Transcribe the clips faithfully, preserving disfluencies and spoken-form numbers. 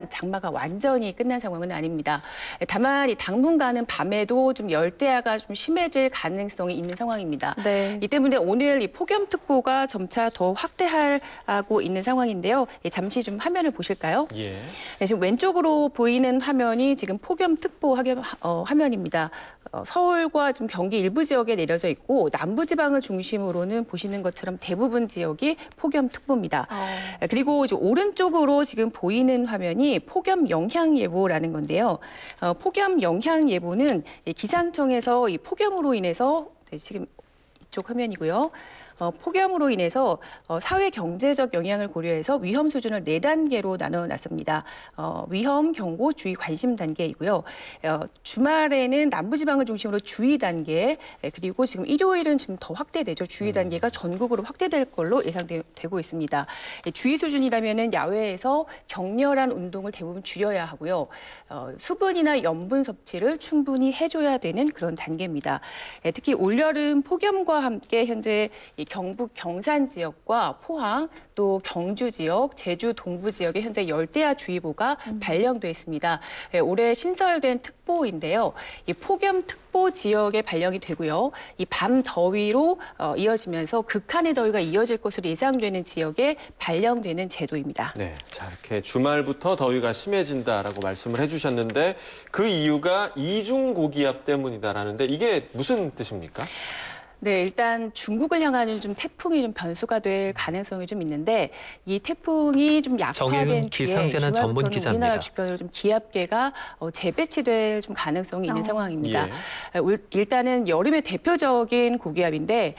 장마가 완전히 끝난 상황은 아닙니다. 다만 이 당분간은 밤에도 좀 열대야가 좀 심해질 가능성이 있는 상황입니다. 네. 이 때문에 오늘 이 폭염특보가 점차 더 확대하고 있는 상황인데요. 잠시 좀 화면을 보실까요? 예. 네, 지금 왼쪽으로 보이는 화면이 지금 폭염특보 어, 화면입니다. 어, 서울과 좀 경기 일부 지역에 내려져 있고 남부지방을 중심으로는 보시는 것처럼 대부분 지역이 폭염특보입니다. 어. 그리고 이제 오른쪽으로 지금 보이는 화면이 폭염 영향 예보라는 건데요. 어, 폭염 영향 예보는 기상청에서 이 폭염으로 인해서 네, 지금 이쪽 화면이고요. 어, 폭염으로 인해서 어, 사회 경제적 영향을 고려해서 위험 수준을 네 단계로 나눠놨습니다. 어, 위험, 경고, 주의, 관심 단계이고요. 어, 주말에는 남부지방을 중심으로 주의 단계, 그리고 지금 일요일은 지금 더 확대되죠. 주의 단계가 전국으로 확대될 걸로 예상되고 있습니다. 주의 수준이라면은 야외에서 격렬한 운동을 대부분 줄여야 하고요. 어, 수분이나 염분 섭취를 충분히 해줘야 되는 그런 단계입니다. 특히 올여름 폭염과 함께 현재 이 경북 경산 지역과 포항, 또 경주 지역, 제주 동부 지역에 현재 열대야주의보가 음. 발령돼 있습니다. 네, 올해 신설된 특보인데요. 이 폭염특보 지역에 발령이 되고요. 이 밤 더위로 어, 이어지면서 극한의 더위가 이어질 것으로 예상되는 지역에 발령되는 제도입니다. 네, 자 이렇게 주말부터 더위가 심해진다라고 말씀을 해주셨는데 그 이유가 이중 고기압 때문이다라는데 이게 무슨 뜻입니까? 네, 일단 중국을 향하는 좀 태풍이 좀 변수가 될 가능성이 좀 있는데 이 태풍이 좀 약화된 뒤에 기상재난 전문 주말부터는 기자입니다. 우리나라 주변으로 좀 기압계가 어, 재배치될 좀 가능성이 있는 어. 상황입니다. 예. 일단은 여름의 대표적인 고기압인데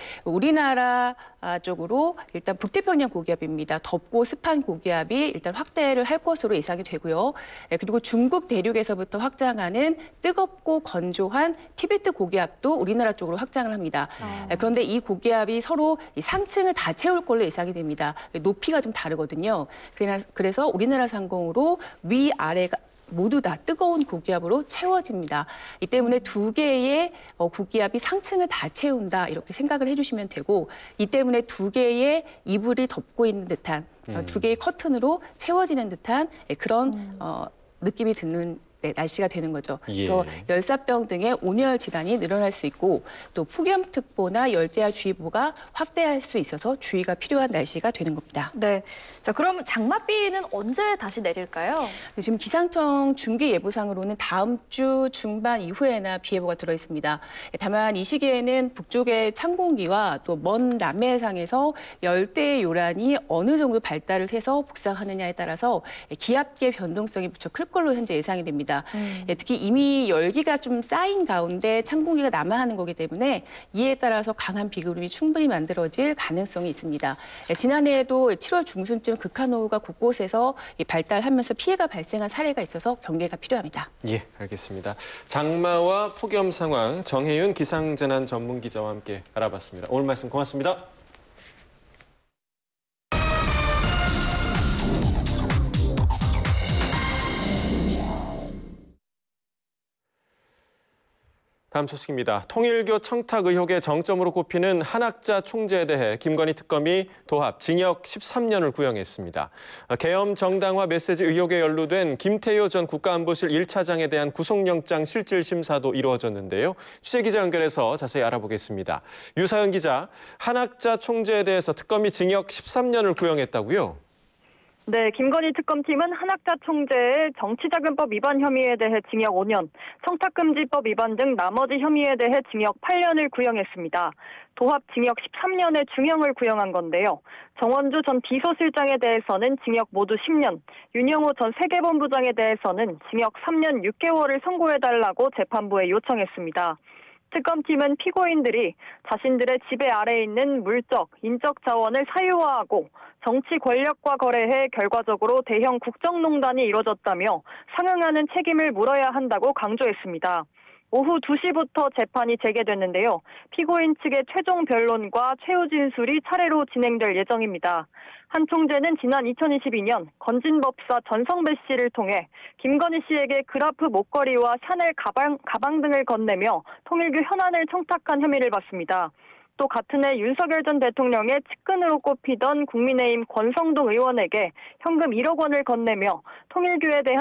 우리나라 쪽으로 일단 북태평양 고기압입니다. 덥고 습한 고기압이 일단 확대를 할 것으로 예상이 되고요. 그리고 중국 대륙에서부터 확장하는 뜨겁고 건조한 티베트 고기압도 우리나라 쪽으로 확장을 합니다. 어. 그런데 이 고기압이 서로 상층을 다 채울 걸로 예상이 됩니다. 높이가 좀 다르거든요. 그래서 우리나라 상공으로 위아래가 모두 다 뜨거운 고기압으로 채워집니다. 이 때문에 두 개의 고기압이 상층을 다 채운다 이렇게 생각을 해주시면 되고 이 때문에 두 개의 이불이 덮고 있는 듯한 음. 두 개의 커튼으로 채워지는 듯한 그런 음. 어, 느낌이 드는 네, 날씨가 되는 거죠. 예. 그래서 열사병 등의 온열 질환이 늘어날 수 있고 또 폭염특보나 열대야주의보가 확대할 수 있어서 주의가 필요한 날씨가 되는 겁니다. 네, 자 그럼 장맛비는 언제 다시 내릴까요? 네, 지금 기상청 중계 예보상으로는 다음 주 중반 이후에나 비 예보가 들어 있습니다. 다만 이 시기에는 북쪽의 찬 공기와 또 먼 남해상에서 열대 요란이 어느 정도 발달을 해서 북상하느냐에 따라서 기압계 변동성이 무척 클 걸로 현재 예상이 됩니다. 음. 특히 이미 열기가 좀 쌓인 가운데 찬 공기가 남하하는 거기 때문에 이에 따라서 강한 비구름이 충분히 만들어질 가능성이 있습니다. 지난해에도 칠월 중순쯤 극한호우가 곳곳에서 발달하면서 피해가 발생한 사례가 있어서 경계가 필요합니다. 예, 알겠습니다. 장마와 폭염 상황 정혜윤 기상재난 전문 기자와 함께 알아봤습니다. 오늘 말씀 고맙습니다. 다음 소식입니다. 통일교 청탁 의혹의 정점으로 꼽히는 한학자 총재에 대해 김건희 특검이 도합 징역 십삼 년을 구형했습니다. 계엄 정당화 메시지 의혹에 연루된 김태효 전 국가안보실 일 차장에 대한 구속영장 실질 심사도 이루어졌는데요. 취재기자 연결해서 자세히 알아보겠습니다. 유사연 기자, 한학자 총재에 대해서 특검이 징역 십삼 년을 구형했다고요? 네, 김건희 특검팀은 한학자 총재의 정치자금법 위반 혐의에 대해 징역 오 년, 청탁금지법 위반 등 나머지 혐의에 대해 징역 팔 년을 구형했습니다. 도합 징역 십삼 년의 중형을 구형한 건데요. 정원주 전 비서실장에 대해서는 징역 모두 십 년, 윤영호 전 세계본부장에 대해서는 징역 삼 년 육 개월을 선고해달라고 재판부에 요청했습니다. 특검팀은 피고인들이 자신들의 지배 아래에 있는 물적, 인적 자원을 사유화하고 정치 권력과 거래해 결과적으로 대형 국정농단이 이뤄졌다며 상응하는 책임을 물어야 한다고 강조했습니다. 오후 두 시부터 재판이 재개됐는데요. 피고인 측의 최종 변론과 최후 진술이 차례로 진행될 예정입니다. 한 총재는 지난 이천이십이 년 건진법사 전성배 씨를 통해 김건희 씨에게 그라프 목걸이와 샤넬 가방, 가방 등을 건네며 통일교 현안을 청탁한 혐의를 받습니다. 또 같은 해 윤석열 전 대통령의 측근으로 꼽히던 국민의힘 권성동 의원에게 현금 일억 원을 건네며 통일교에 대한